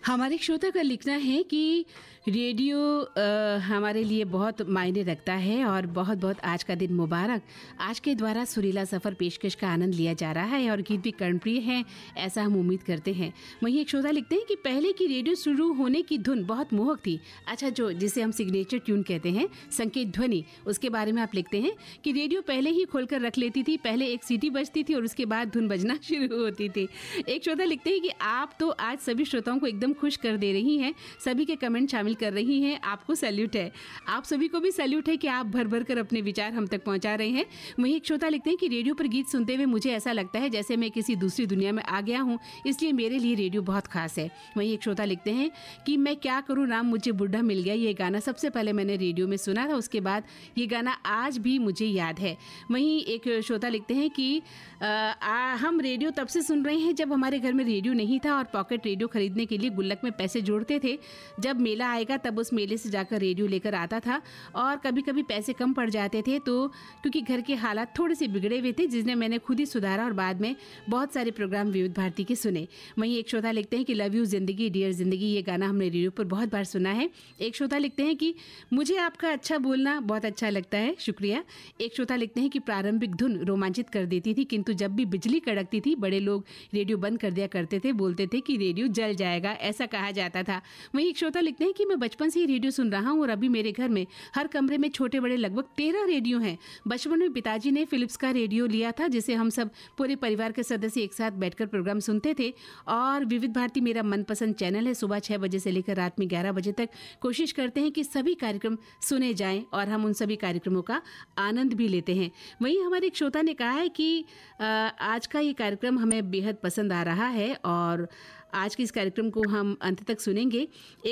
हमारे श्रोता का लिखना है कि रेडियो हमारे लिए बहुत मायने रखता है और बहुत बहुत आज का दिन मुबारक। आज के द्वारा सुरीला सफ़र पेशकश का आनंद लिया जा रहा है और गीत भी कर्णप्रिय हैं, ऐसा हम उम्मीद करते हैं। वहीं एक श्रोता लिखते हैं कि पहले की रेडियो शुरू होने की धुन बहुत मोहक थी। अच्छा, जो जिसे हम सिग्नेचर ट्यून कहते हैं, संकेत ध्वनि, उसके बारे में आप लिखते हैं कि रेडियो पहले ही खोलकर रख लेती थी, पहले एक सीटी बजती थी और उसके बाद धुन बजना शुरू होती थी। एक श्रोता लिखते हैं कि आप तो आज सभी श्रोताओं को एकदम खुश कर दे रही हैं, सभी के कमेंट शामिल कर रही हैं, आपको सैल्यूट है। आप सभी को भी सैल्यूट है कि आप भर भर कर अपने विचार हम तक पहुंचा रहे हैं। वहीं एक श्रोता लिखते हैं कि रेडियो पर गीत सुनते हुए मुझे ऐसा लगता है जैसे मैं किसी दूसरी दुनिया में आ गया हूं, इसलिए मेरे लिए रेडियो बहुत खास है। वहीं एक श्रोता लिखते हैं कि मैं क्या करूं राम मुझे बुढ़ा मिल गया, ये गाना सबसे पहले मैंने रेडियो में सुना था, उसके बाद ये गाना आज भी मुझे याद है। वहीं एक श्रोता लिखते हैं कि हम रेडियो तब से सुन रहे हैं जब हमारे घर में रेडियो नहीं था और पॉकेट रेडियो खरीदने के लिए गुल्लक में पैसे जोड़ते थे। जब मेला आएगा तब उस मेले से जाकर रेडियो लेकर आता था और कभी कभी पैसे कम पड़ जाते थे तो क्योंकि घर के हालात थोड़े से बिगड़े हुए थे, जिन्हें मैंने खुद ही सुधारा और बाद में बहुत सारे प्रोग्राम विविध भारती के सुने। वहीं एक श्रोता लिखते हैं कि लव यू जिंदगी डियर जिंदगी, ये गाना हमने रेडियो पर बहुत बार सुना है। एक श्रोता लिखते हैं कि मुझे आपका अच्छा बोलना बहुत अच्छा लगता है, शुक्रिया। एक श्रोता लिखते हैं कि प्रारंभिक धुन रोमांचित कर देती थी, किंतु जब भी बिजली कड़कती थी बड़े लोग रेडियो बंद कर दिया करते थे, बोलते थे कि रेडियो जल जाएगा, ऐसा कहा जाता था। वहीं एक श्रोता लिखते हैं कि मैं बचपन से ही रेडियो सुन रहा हूं और अभी मेरे घर में हर कमरे में छोटे बड़े लगभग 13 रेडियो हैं। बचपन में पिताजी ने फिलिप्स का रेडियो लिया था जिसे हम सब पूरे परिवार के सदस्य एक साथ बैठकर प्रोग्राम सुनते थे और विविध भारती मेरा मनपसंद चैनल है। सुबह 6 बजे से लेकर रात में 11 बजे तक कोशिश करते हैं कि सभी कार्यक्रम सुने जाएं और हम उन सभी कार्यक्रमों का आनंद भी लेते हैं। वहीं हमारे एक श्रोता ने कहा है कि आज का ये कार्यक्रम हमें बेहद पसंद आ रहा है और आज के इस कार्यक्रम को हम अंत तक सुनेंगे।